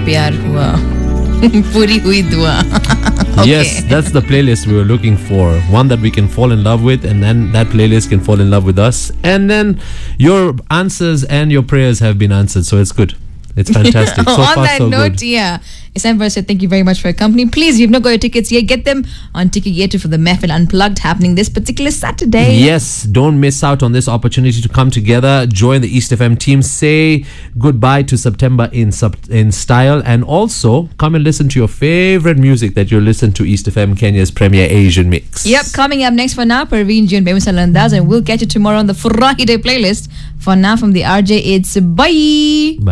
प्यार हुआ पूरी हुई दुआ. Okay. Yes, that's the playlist we were looking for. One that we can fall in love with, and then that playlist can fall in love with us. And then your answers and your prayers have been answered, so it's good. It's fantastic. So on far, that so note, good. yeah. Isan said thank you very much for your company. Please, you've not got your tickets yet. Get them on Ticket for the Mehfil Unplugged happening this particular Saturday. Yes, don't miss out on this opportunity to come together, join the East FM team, say goodbye to September in style, and also come and listen to your favorite music that you listen to East FM, Kenya's premier Asian mix. Yep, coming up next for now, Parveen Ji and Bemus Alandaz, and we'll catch you tomorrow on the Friday playlist. For now, from the RJ, it's bye. Bye.